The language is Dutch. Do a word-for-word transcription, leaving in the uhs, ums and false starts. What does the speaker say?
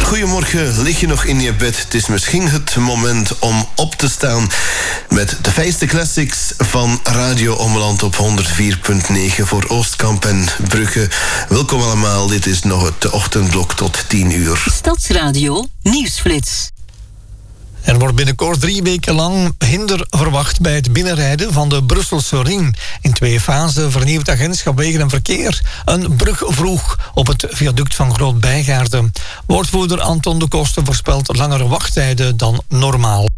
Goedemorgen, lig je nog in je bed? Het is misschien het moment om op te staan met de fijnste classics van Radio Ommeland op honderd vier komma negen voor Oostkamp en Brugge. Welkom allemaal, dit is nog het ochtendblok tot tien uur. Stadsradio Nieuwsflits. Er wordt binnenkort drie weken lang hinder verwacht bij het binnenrijden van de Brusselse Ring. In twee fasen vernieuwt het agentschap Wegen en Verkeer een brug vroeg op het viaduct van Groot Bijgaarden. Woordvoerder Anton de Koster voorspelt langere wachttijden dan normaal.